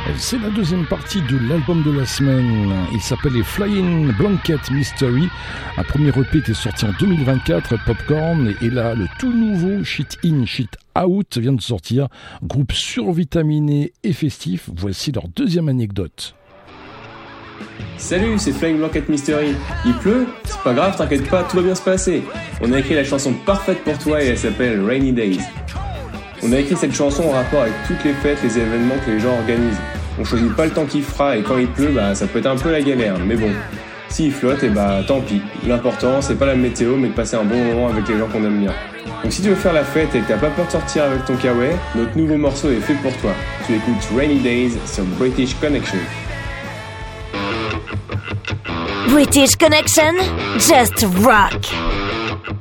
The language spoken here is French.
C'est la deuxième partie de l'album de la semaine. Il s'appelle les Flying Blanket Mystery. Un premier EP était sorti en 2024, Popcorn. Et là, le tout nouveau Shit In, Shit Out vient de sortir. Groupe survitaminé et festif. Voici leur deuxième anecdote. Salut, c'est Flying Blanket Mystery. Il pleut? C'est pas grave, t'inquiète pas, tout va bien se passer. On a écrit la chanson parfaite pour toi et elle s'appelle Rainy Days. On a écrit cette chanson en rapport avec toutes les fêtes, les événements que les gens organisent. On choisit pas le temps qu'il fera et quand il pleut, ça peut être un peu la galère, mais bon. S'il flotte, tant pis. L'important, c'est pas la météo, mais de passer un bon moment avec les gens qu'on aime bien. Donc si tu veux faire la fête et que t'as pas peur de sortir avec ton kawaii, notre nouveau morceau est fait pour toi. Tu écoutes Rainy Days sur British Connection. British Connection, just rock.